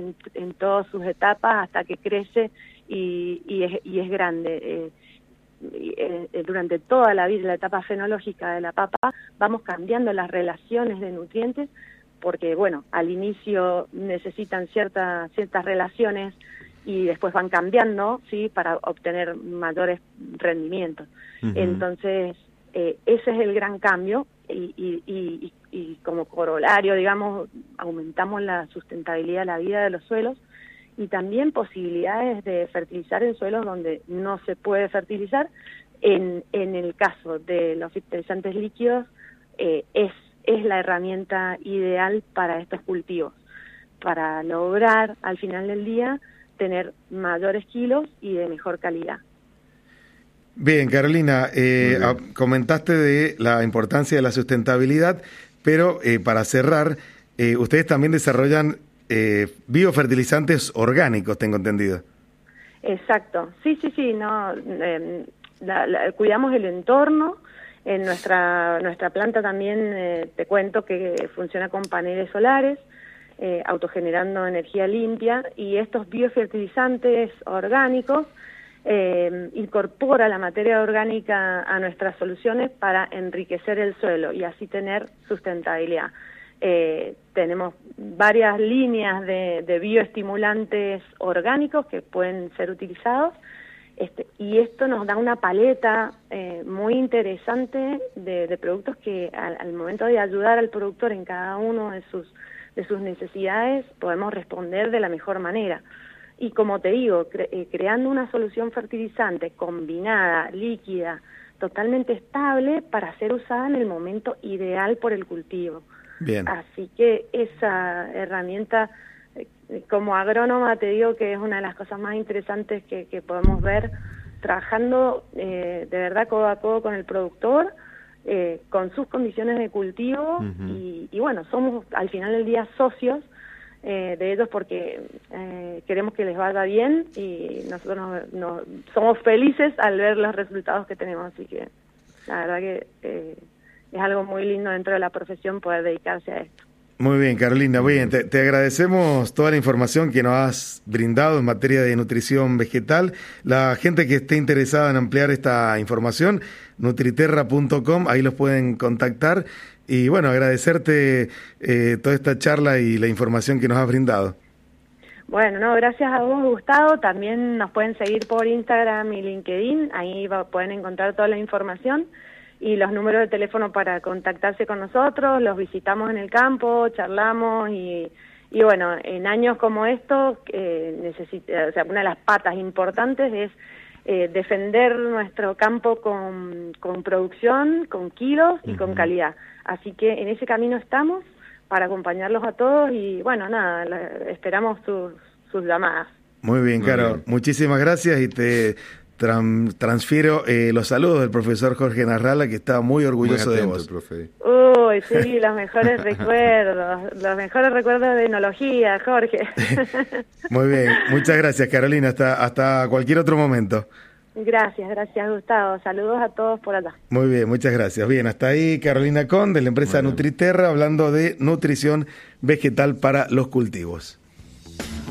en todas sus etapas hasta que crece y es grande. Durante toda la vida, la etapa fenológica de la papa, vamos cambiando las relaciones de nutrientes, porque bueno, al inicio necesitan ciertas relaciones y después van cambiando, ¿sí?, para obtener mayores rendimientos. Entonces, ese es el gran cambio y como corolario, digamos, aumentamos la sustentabilidad de la vida de los suelos y también posibilidades de fertilizar en suelos donde no se puede fertilizar. En el caso de los fertilizantes líquidos, es la herramienta ideal para estos cultivos, para lograr al final del día tener mayores kilos y de mejor calidad. Bien, Carolina, comentaste de la importancia de la sustentabilidad, pero para cerrar, ustedes también desarrollan biofertilizantes orgánicos, tengo entendido. Exacto, sí, no, cuidamos el entorno. En nuestra planta también te cuento que funciona con paneles solares, autogenerando energía limpia, y estos biofertilizantes orgánicos incorpora la materia orgánica a nuestras soluciones para enriquecer el suelo y así tener sustentabilidad. Tenemos varias líneas de bioestimulantes orgánicos que pueden ser utilizados, y esto nos da una paleta muy interesante de productos que al momento de ayudar al productor en cada uno de sus necesidades podemos responder de la mejor manera. Y como te digo, creando una solución fertilizante combinada, líquida, totalmente estable para ser usada en el momento ideal por el cultivo. Bien. Así que esa herramienta, como agrónoma, te digo que es una de las cosas más interesantes que podemos ver trabajando de verdad codo a codo con el productor, con sus condiciones de cultivo, y bueno, somos al final del día socios de ellos porque queremos que les vaya bien y nosotros somos felices al ver los resultados que tenemos, así que la verdad que es algo muy lindo dentro de la profesión poder dedicarse a esto. Muy bien, Carolina, bien, te agradecemos toda la información que nos has brindado en materia de nutrición vegetal. La gente que esté interesada en ampliar esta información, nutriterra.com, ahí los pueden contactar. Y bueno, agradecerte toda esta charla y la información que nos has brindado. Bueno, no, gracias a vos, Gustavo. También nos pueden seguir por Instagram y LinkedIn, ahí pueden encontrar toda la información y los números de teléfono para contactarse con nosotros. Los visitamos en el campo, charlamos y bueno, en años como estos, o sea, una de las patas importantes es defender nuestro campo con producción, con kilos y con calidad. Así que en ese camino estamos para acompañarlos a todos y bueno, nada, esperamos sus llamadas. Muy bien, Caro, muchísimas gracias y te transfiero los saludos del profesor Jorge Narrala, que está muy orgulloso de vos. Profe. Uy, sí, los mejores recuerdos de enología, Jorge. Muy bien, muchas gracias, Carolina, hasta cualquier otro momento. Gracias, Gustavo. Saludos a todos por allá. Muy bien, muchas gracias. Bien, hasta ahí Carolina Con, de la empresa Nutriterra, hablando de nutrición vegetal para los cultivos.